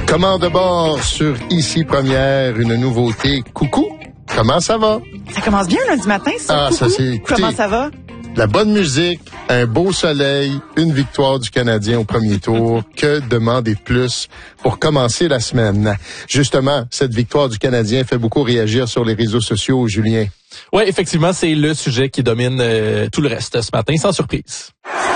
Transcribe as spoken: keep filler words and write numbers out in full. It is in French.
Commande de bord sur Ici Première, une nouveauté. Coucou, comment ça va? Ça commence bien lundi matin, ça. Ah, Coucou. ça c'est... Écoutez, comment ça va? La bonne musique, un beau soleil, une victoire du Canadien au premier tour. Que demander de plus pour commencer la semaine? Justement, cette victoire du Canadien fait beaucoup réagir sur les réseaux sociaux, Julien. Oui, effectivement, c'est le sujet qui domine euh, tout le reste ce matin, sans surprise.